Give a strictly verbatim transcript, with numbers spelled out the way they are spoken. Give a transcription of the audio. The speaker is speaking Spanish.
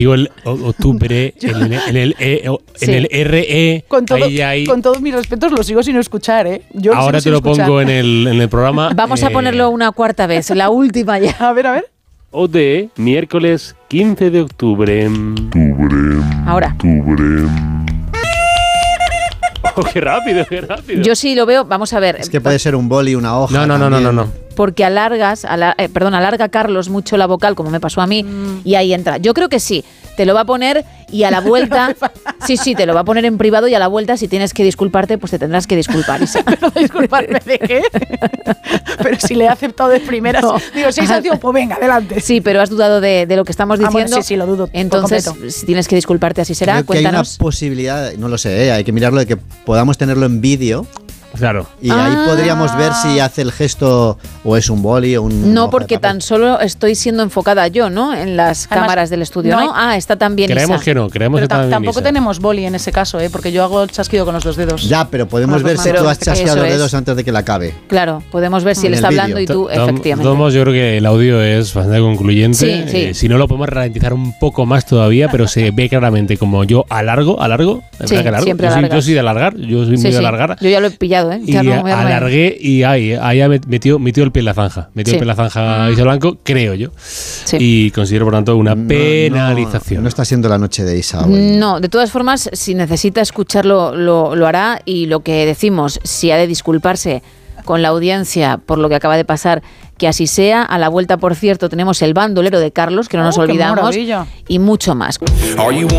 Digo el octubre, en el, en el, e, en Sí. el R E. Con, todo, ahí, ahí. con todos mis respetos, lo sigo sin escuchar, ¿eh? Yo Ahora te sigo lo sin escuchar. pongo en el, en el programa. Vamos eh, a ponerlo una cuarta vez, la última ya. A ver, a ver. O D, miércoles quince de octubre. Ahora. Oh, qué rápido, qué rápido. Yo sí lo veo, vamos a ver. Es que puede ser un boli, una hoja. No, no, no, no, no, no. Porque alargas, alar- eh, perdón, alarga Carlos mucho la vocal, como me pasó a mí, Mm. y ahí entra. Yo creo que sí, te lo va a poner y a la vuelta, sí, sí, te lo va a poner en privado y a la vuelta, si tienes que disculparte, pues te tendrás que disculpar, Isa. Pero disculparme de qué. Pero si le he aceptado de primeras. No. Digo, si hay sanción, pues venga, adelante. Sí, pero has dudado de, de lo que estamos Ah, diciendo. bueno, sí, sí, lo dudo por Entonces, completo. si tienes que disculparte, así será. Creo que hay una Cuéntanos. posibilidad, no lo sé, ¿eh? Hay que mirarlo de que podamos tenerlo en vídeo Claro. y Ah. ahí podríamos ver si hace el gesto o es un boli o un. No, hoja de porque papel. tan solo estoy siendo enfocada yo, ¿no? En las Además, cámaras del estudio, no ¿no? hay- Ah, está también Creemos Isa. que no, creemos Pero que tam- también tampoco Isa. tenemos boli en ese caso, ¿eh? Porque yo hago el chasquido con los dos dedos. Ya, pero podemos Con ver las si dos tú manos. has chasqueado Eso los es. dedos antes de que la acabe. Claro, podemos ver si En él el está vídeo. hablando y tú, De todos- efectivamente. de todos modos, yo creo que el audio es bastante concluyente. Sí, sí. Eh, si no, lo podemos ralentizar un poco más todavía, pero se ve claramente como yo alargo, alargo. Sí, ¿verdad que alargo? siempre yo, soy, alargas. yo soy de alargar, yo soy Sí, muy de sí. alargar. Yo ya lo he pillado, ¿eh? Y Ya no me voy a comer. alargué y ahí, ahí ha metido, metió el pie en la zanja. Metió Sí. el pie en la zanja Isa Blanco, creo yo. Sí. Y considero, por tanto, una No, penalización. No, no está siendo la noche de Isa hoy. No, de todas formas, si necesita escucharlo, lo, lo hará. Y lo que decimos, si ha de disculparse con la audiencia por lo que acaba de pasar, que así sea. A la vuelta, por cierto, tenemos el bandolero de Carlos, que no nos Oh, qué olvidamos, maravilla. y mucho más. Are you